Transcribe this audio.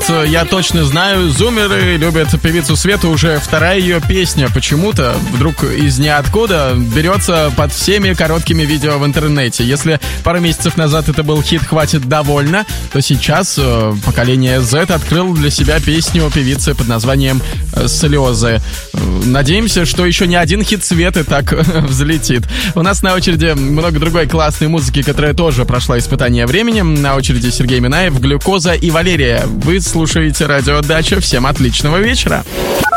я точно знаю, зумеры любят певицу Свету, уже вторая ее песня почему-то вдруг из ниоткуда берется под всеми короткими видео в интернете. Если пару месяцев назад это был хит «Хватит, довольно», то сейчас поколение Z открыл для себя песню певицы под названием «Слезы». Надеемся, что еще не один хит Светы так взлетит. У нас на очереди много другой классной музыки, которая тоже прошла испытание временем. На очереди Сергей Минаев, «Глюкоза» и «Валерия». Вы слушаете радио «Дача». Всем отличного вечера.